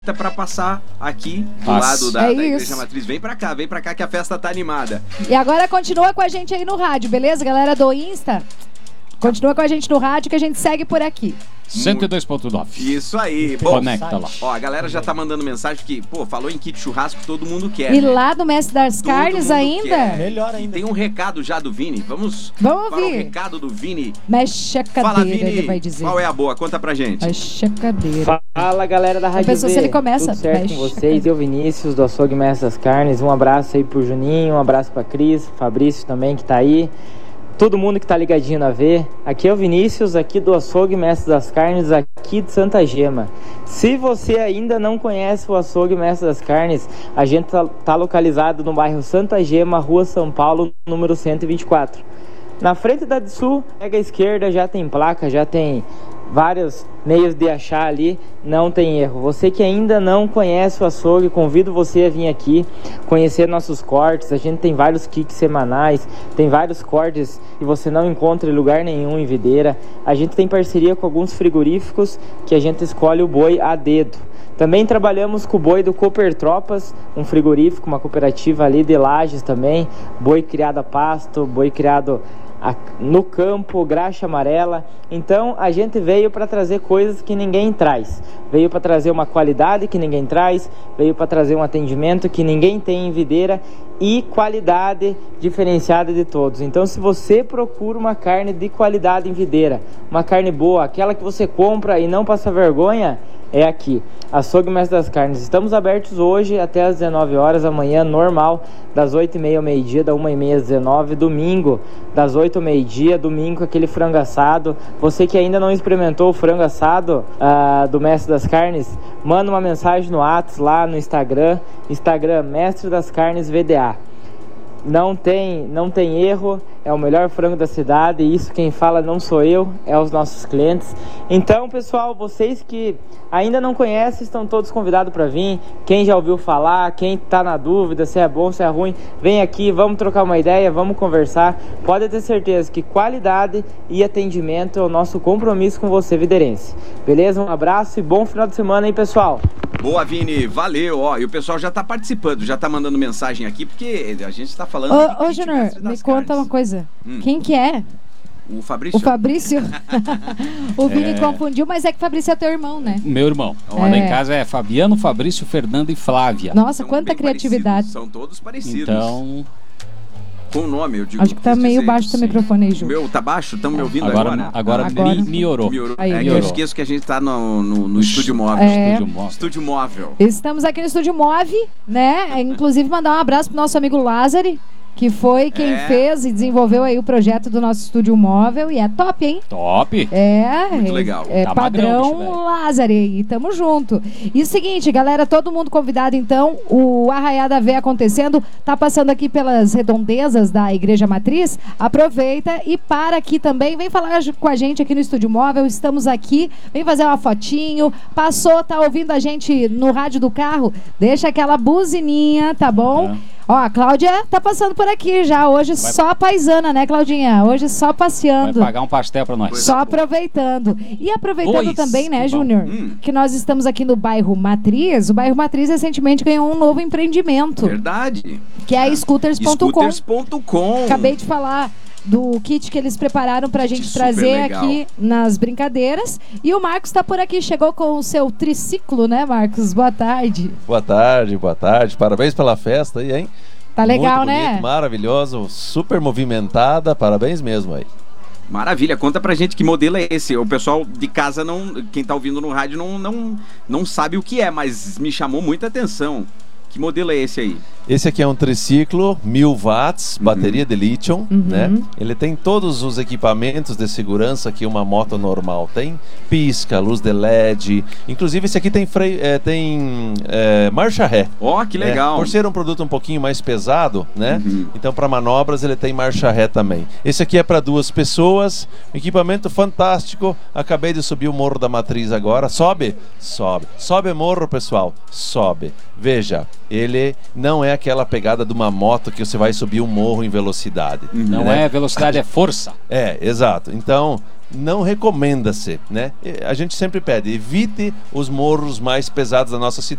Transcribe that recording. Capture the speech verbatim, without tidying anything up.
Para passar aqui do Nossa. lado da, É da Igreja isso. Matriz. Vem pra cá, vem pra cá que a festa tá animada. E agora continua com a gente aí no rádio, beleza? Galera do Insta, continua com a gente no rádio que a gente segue por aqui. cento e dois ponto nove. Isso aí. Bom, conecta lá. Ó, a galera já tá mandando mensagem que, pô, falou em kit churrasco, todo mundo quer. E né? lá do Mestre das Todo Carnes mundo ainda? quer. Melhor ainda. Tem um recado já do Vini. Vamos, Vamos para o ouvir. recado do Vini. Mexe a cadeira, Fala, Vini. ele vai dizer. Qual é a boa? Conta pra gente. Mexe a cadeira. Fala, galera da Rádio pensou V. se ele começa? Tudo certo Mexe com a vocês? Eu, Vinícius, do Açougue Mestre das Carnes. Um abraço aí pro Juninho, um abraço pra Cris, Fabrício também que tá aí. Todo mundo que tá ligadinho na V. Aqui é o Vinícius, aqui do Açougue Mestre das Carnes, aqui de Santa Gema. Se você ainda não conhece o Açougue Mestre das Carnes, a gente tá, tá localizado no bairro Santa Gema, Rua São Paulo, número cento e vinte e quatro. Na frente da Sul, pega a esquerda, já tem placa, já tem vários meios de achar ali, não tem erro. Você que ainda não conhece o açougue, convido você a vir aqui conhecer nossos cortes. A gente tem vários kits semanais, tem vários cortes que você não encontra em lugar nenhum em Videira. A gente tem parceria com alguns frigoríficos que a gente escolhe o boi a dedo. Também trabalhamos com o boi do Cooper Tropas, um frigorífico, uma cooperativa ali de Lages também. Boi criado a pasto, boi criado no campo, graxa amarela. Então a gente veio para trazer coisas que ninguém traz, veio para trazer uma qualidade que ninguém traz, veio para trazer um atendimento que ninguém tem em Videira e qualidade diferenciada de todos. Então, se você procura uma carne de qualidade em Videira, uma carne boa, aquela que você compra e não passa vergonha, é aqui, Açougue Mestre das Carnes. Estamos abertos hoje até às dezenove horas, amanhã normal, das oito e meia ao meio-dia, da uma e meia às dezenove, domingo, das oito ao meio-dia, domingo aquele frango assado. Você que ainda não experimentou o frango assado uh, do Mestre das Carnes, manda uma mensagem no WhatsApp lá no Instagram, Instagram Mestre das Carnes V D A. Não tem, não tem erro, é o melhor frango da cidade, e isso quem fala não sou eu, é os nossos clientes. Então, pessoal, vocês que ainda não conhecem, estão todos convidados para vir. Quem já ouviu falar, quem está na dúvida se é bom, se é ruim, vem aqui, vamos trocar uma ideia, vamos conversar. Pode ter certeza que qualidade e atendimento é o nosso compromisso com você, viderense. Beleza? Um abraço e bom final de semana aí, pessoal. Boa, Vini, valeu, ó, e o pessoal já tá participando, já tá mandando mensagem aqui, porque a gente tá falando... Ô, ô Júnior, me conta uma coisa, hum. quem que é? O Fabrício. O Fabrício? O Vini É. confundiu, mas é que o Fabrício é teu irmão, né? Meu irmão. É. Lá em casa é Fabiano, Fabrício, Fernando e Flávia. Nossa, São quanta bem criatividade. parecidos, são todos parecidos. Então, Com o nome, eu digo. Acho que tá quis meio dizer. baixo o microfone aí, O Ju. meu tá baixo? Estão me ouvindo agora, agora? agora, Agora. mi- melhorou. Melhorou. Aí, É que eu melhorou. esqueço que a gente tá no, no, no estúdio móvel. É. Estúdio móvel. Estúdio móvel. Estamos aqui no Estúdio Move, né? Inclusive mandar um abraço pro nosso amigo Lázari, que foi quem É. fez e desenvolveu aí o projeto do nosso Estúdio Móvel. E é top, hein? Top. É, Muito é- legal. É Tá magrão, bicho, padrão velho. Lázari. E tamo junto. E o seguinte, galera, todo mundo convidado, então. O Arraiada V acontecendo. Tá passando aqui pelas redondezas da Igreja Matriz. Aproveita e para aqui também. Vem falar com a gente aqui no Estúdio Móvel. Estamos aqui. Vem fazer uma fotinho. Passou, tá ouvindo a gente no rádio do carro? Deixa aquela buzininha, tá bom? É. Ó, a Cláudia tá passando por aqui já. Hoje Vai- só paisana, né, Claudinha? Hoje só Vai passeando. pagar um pastel pra nós. Pois Só boa. aproveitando. E aproveitando Pois, também, né, que bom. Júnior, Hum. que nós estamos aqui no bairro Matriz. O bairro Matriz recentemente ganhou um novo empreendimento, Verdade. que é a scooters ponto com. Scooters ponto com. Acabei de falar do kit que eles prepararam pra gente Super trazer legal. aqui nas brincadeiras. E o Marcos tá por aqui, chegou com o seu triciclo, né, Marcos? Boa tarde. Boa tarde, boa tarde. Parabéns pela festa aí, hein? Tá legal, Muito bonito, né? maravilhoso, super movimentada. Parabéns mesmo aí. Maravilha, conta pra gente que modelo é esse. O pessoal de casa, não, quem tá ouvindo no rádio, não, não, não sabe o que é, mas me chamou muita atenção. Que modelo é esse aí? Esse aqui é um triciclo, mil watts, bateria de lítio, Uhum. né? Ele tem todos os equipamentos de segurança que uma moto normal tem. Pisca, luz de L E D. Inclusive esse aqui tem, freio, é, tem é, marcha ré. Ó, que É, legal. por ser um produto um pouquinho mais pesado, né? Uhum. Então para manobras ele tem marcha ré também. Esse aqui é para duas pessoas, um equipamento fantástico. Acabei de subir o Morro da Matriz agora. Sobe? Sobe. Sobe morro, pessoal. Sobe. Veja, ele não é aquela pegada de uma moto que você vai subir um morro em velocidade. Não né? é velocidade, é força. É, exato. Então, não recomenda-se, né? A gente sempre pede, evite os morros mais pesados da nossa cidade.